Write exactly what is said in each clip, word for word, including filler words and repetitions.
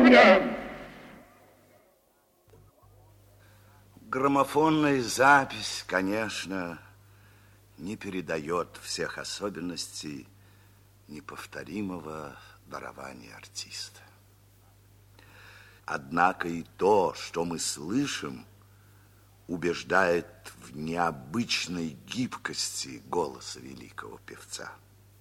меня! Граммофонная запись, конечно, не передает всех особенностей неповторимого дарования артиста. Однако и то, что мы слышим, убеждает в необычной гибкости голоса великого певца.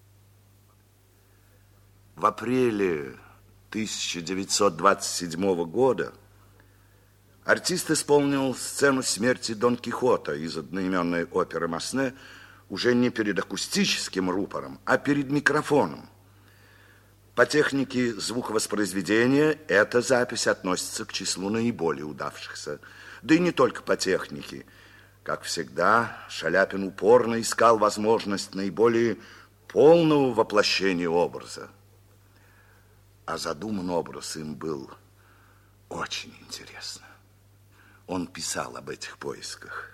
В апреле тысяча девятьсот двадцать седьмого года артист исполнил сцену смерти Дон Кихота из одноименной оперы Масне уже не перед акустическим рупором, а перед микрофоном. По технике звуковоспроизведения эта запись относится к числу наиболее удавшихся. Да и не только по технике. Как всегда, Шаляпин упорно искал возможность наиболее полного воплощения образа. А задуман образ им был очень интересно. Он писал об этих поисках.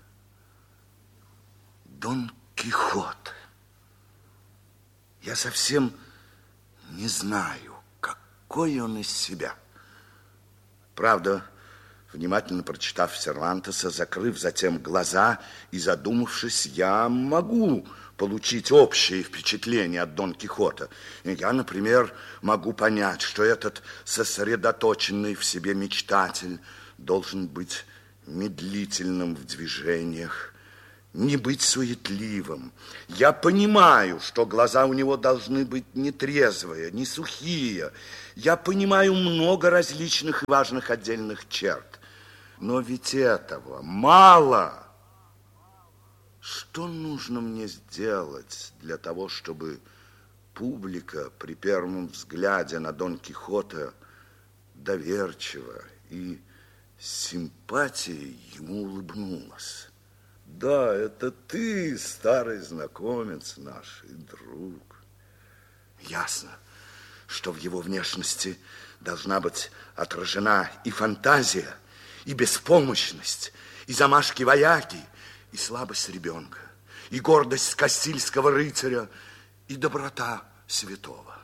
Дон Кихот. Я совсем не знаю, какой он из себя. Правда, внимательно прочитав Сервантеса, закрыв затем глаза и задумавшись, я могу получить общее впечатление от Дон Кихота. Я, например, могу понять, что этот сосредоточенный в себе мечтатель должен быть медлительным в движениях, не быть суетливым. Я понимаю, что глаза у него должны быть не трезвые, не сухие. Я понимаю много различных и важных отдельных черт. Но ведь этого мало. Что нужно мне сделать для того, чтобы публика при первом взгляде на Дон Кихота доверчиво и с симпатией ему улыбнулась? Да, это ты, старый знакомец наш и друг. Ясно, что в его внешности должна быть отражена и фантазия, и беспомощность, и замашки вояки, и слабость ребенка, и гордость кастильского рыцаря, и доброта святого.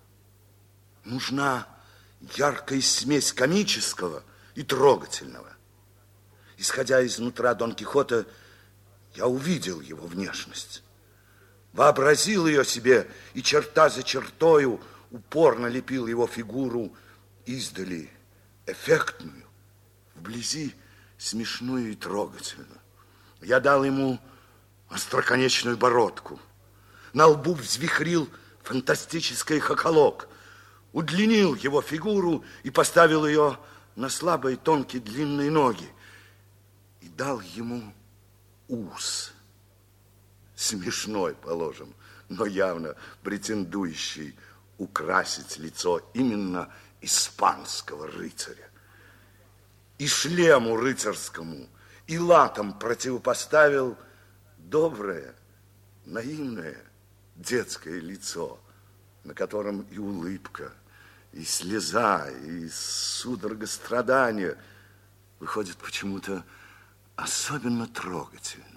Нужна яркая смесь комического и трогательного. Исходя изнутра Дон Кихота, я увидел его внешность, вообразил ее себе и черта за чертою упорно лепил его фигуру издали эффектную, вблизи смешную и трогательную. Я дал ему остроконечную бородку, на лбу взвихрил фантастический хохолок, удлинил его фигуру и поставил ее на слабые тонкие длинные ноги и дал ему ус. Смешной, положим, но явно претендующий украсить лицо именно испанского рыцаря. И шлему рыцарскому, и латам противопоставил доброе, наивное детское лицо, на котором и улыбка, и слеза, и судорога страдания выходит почему-то особенно трогательно.